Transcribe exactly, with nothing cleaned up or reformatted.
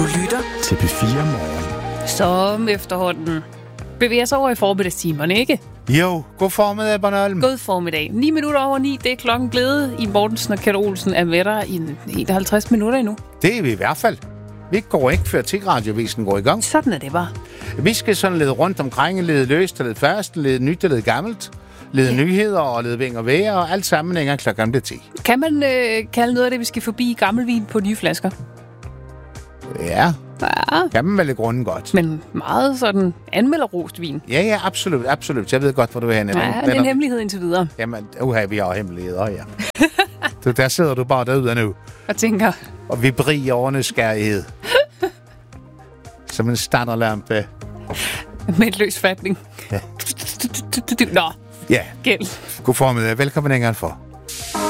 Du lytter til P fire Morgen. Som efterhånden bevæger sig over i formiddagstimerne, ikke? Jo, god formiddag, Bornholm. God formiddag. ni minutter over ni, det er klokken blevet. I Mortensen og Kjeld Olsen er med dig i enoghalvtreds minutter endnu. Det er vi i hvert fald. Vi går ikke, før TIG-radiovisen går i gang. Sådan er det bare. Vi skal sådan lede rundt omkring, lede løst og lede fast, lede nyt og lede gammelt, lede ja. nyheder og lede ving og vejr, og alt sammen inden klokken bliver ti. Kan man øh, kalde noget af det, vi skal forbi gammelvin på nye flasker? Ja, Ja, kan man vel i grunden godt. men meget sådan anmelderrost vin. Ja, ja, absolut, absolut. Jeg ved godt, hvor du er henne. Ja, det er en hemmelighed indtil videre. Jamen, uha, vi har hemmeligheder, ja. du, der sidder du bare derude nu. Og tænker... Og vi briger over nysgerrighed. Som en standerlampe. Med et løs fatning. Ja. Nå, Ja, gæld. god formiddag. Velkommen en gang for.